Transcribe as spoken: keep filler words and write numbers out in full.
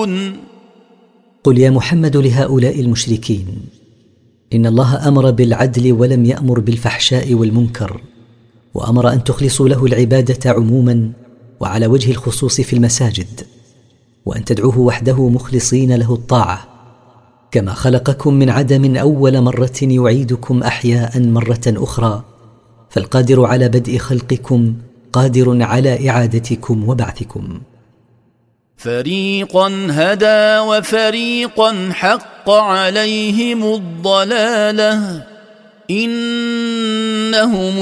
قل يا محمد لهؤلاء المشركين: إن الله أمر بالعدل ولم يأمر بالفحشاء والمنكر، وأمر أن تخلصوا له العبادة عموما وعلى وجه الخصوص في المساجد، وأن تدعوه وحده مخلصين له الطاعة، كما خلقكم من عدم أول مرة يعيدكم أحياء مرة أخرى، فالقادر على بدء خلقكم قادر على إعادتكم وبعثكم. فريقا هدى وفريقا حق عليهم الضلالة إنهم